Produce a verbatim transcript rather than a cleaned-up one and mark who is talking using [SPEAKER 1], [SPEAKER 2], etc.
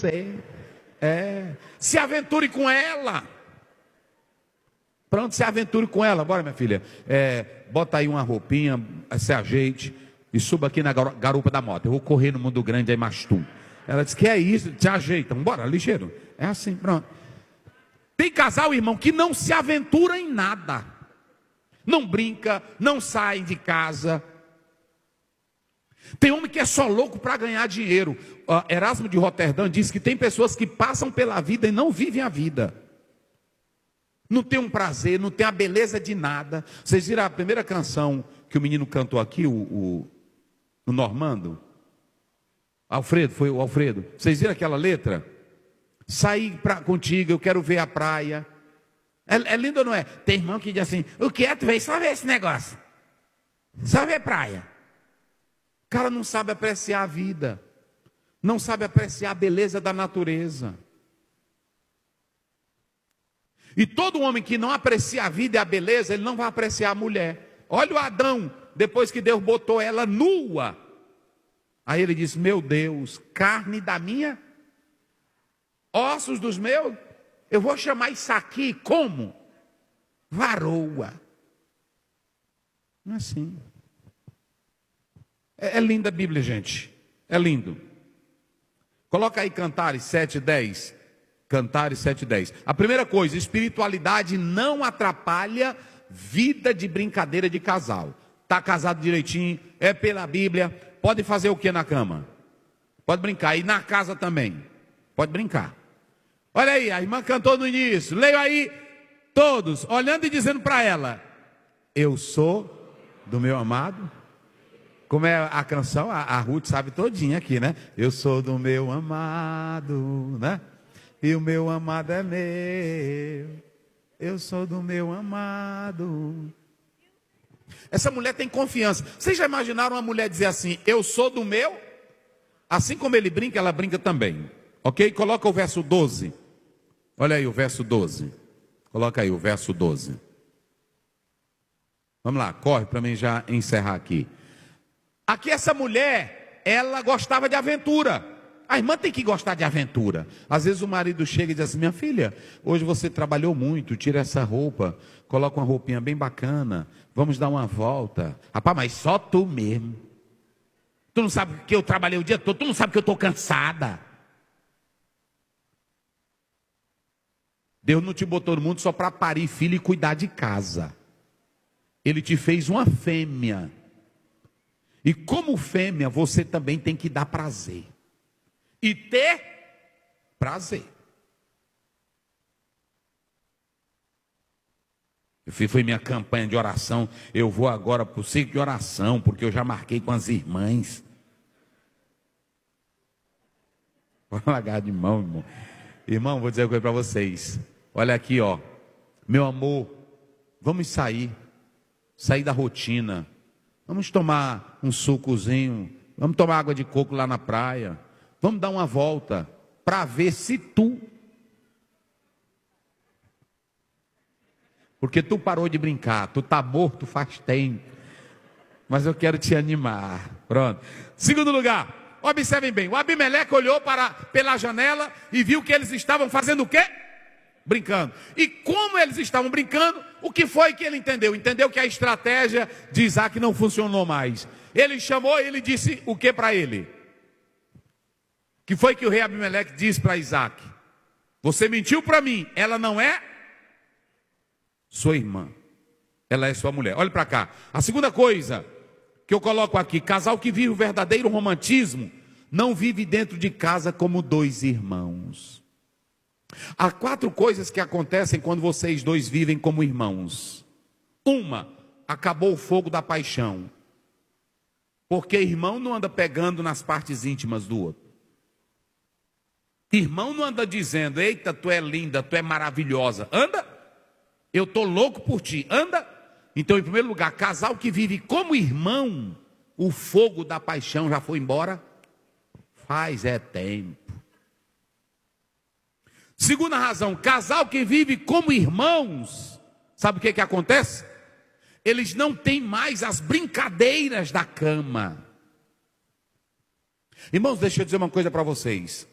[SPEAKER 1] você. É, se aventure com ela. Pronto, se aventure com ela. Bora, minha filha. É, bota aí uma roupinha, se ajeite e suba aqui na garupa da moto. Eu vou correr no mundo grande aí, mais tu. Ela disse que é isso, se ajeita. Bora, ligeiro. É assim, pronto. Tem casal, irmão, que não se aventura em nada. Não brinca, não sai de casa. Tem homem que é só louco para ganhar dinheiro. uh, Erasmo de Roterdã diz que tem pessoas que passam pela vida e não vivem a vida. Não tem um prazer, não tem a beleza de nada. Vocês viram a primeira canção que o menino cantou aqui, o, o, o Normando? Alfredo, foi o Alfredo. Vocês viram aquela letra? Sair pra, contigo, eu quero ver a praia. É, é lindo ou não é? Tem irmão que diz assim: o que é? Tu veio só ver esse negócio, só ver praia. O cara não sabe apreciar a vida, não sabe apreciar a beleza da natureza. E todo homem que não aprecia a vida e a beleza, ele não vai apreciar a mulher. Olha o Adão, depois que Deus botou ela nua, aí ele disse: meu Deus, carne da minha, ossos dos meus, eu vou chamar isso aqui como? Varoa. Não é assim. É, é linda a Bíblia, gente. É lindo. Coloca aí Cantares sete, dez. Cantares sete, dez. A primeira coisa, espiritualidade não atrapalha vida de brincadeira de casal. Está casado direitinho, é pela Bíblia, pode fazer o que na cama? Pode brincar. E na casa também. Pode brincar. Olha aí, a irmã cantou no início. Leio aí, todos, olhando e dizendo para ela: eu sou do meu amado. Como é a canção? A, a Ruth sabe todinha aqui, né? Eu sou do meu amado, né? E o meu amado é meu. Eu sou do meu amado. Essa mulher tem confiança. Vocês já imaginaram uma mulher dizer assim: eu sou do meu? Assim como ele brinca, ela brinca também. Ok? Coloca o verso doze. Olha aí o verso doze. Coloca aí o verso doze. Vamos lá, corre para mim já encerrar aqui. Aqui essa mulher, ela gostava de aventura. A irmã tem que gostar de aventura. Às vezes o marido chega e diz assim: minha filha, hoje você trabalhou muito, tira essa roupa, coloca uma roupinha bem bacana, vamos dar uma volta. Rapaz, mas só tu mesmo. Tu não sabe que eu trabalhei o dia todo, tu não sabe que eu estou cansada. Deus não te botou no mundo só para parir filho e cuidar de casa. Ele te fez uma fêmea. E como fêmea, você também tem que dar prazer. E ter prazer. Eu fiz, foi minha campanha de oração. Eu vou agora para o ciclo de oração, porque eu já marquei com as irmãs. Vou largar de mão, irmão. Irmão, vou dizer uma coisa para vocês. Olha aqui, ó. Meu amor, vamos sair. Sair da rotina. Vamos tomar um sucozinho. Vamos tomar água de coco lá na praia. Vamos dar uma volta para ver se tu... Porque tu parou de brincar. Tu tá morto faz tempo. Mas eu quero te animar. Pronto. Segundo lugar, observem bem. O Abimeleque olhou para, pela janela e viu que eles estavam fazendo o quê? Brincando. E como eles estavam brincando, o que foi que ele entendeu? Entendeu que a estratégia de Isaac não funcionou mais. Ele chamou e ele disse o que para ele? Que foi que o rei Abimeleque disse para Isaac? Você mentiu para mim, ela não é sua irmã, ela é sua mulher. Olha para cá. A segunda coisa que eu coloco aqui: casal que vive o verdadeiro romantismo não vive dentro de casa como dois irmãos. Há quatro coisas que acontecem quando vocês dois vivem como irmãos. Uma, acabou o fogo da paixão. Porque irmão não anda pegando nas partes íntimas do outro. Irmão não anda dizendo: eita, tu é linda, tu é maravilhosa. Anda? Eu estou louco por ti. Anda? Então, em primeiro lugar, casal que vive como irmão, o fogo da paixão já foi embora? Faz é tempo. Segunda razão, casal que vive como irmãos, sabe o que que acontece? Eles não têm mais as brincadeiras da cama. Irmãos, deixa eu dizer uma coisa para vocês.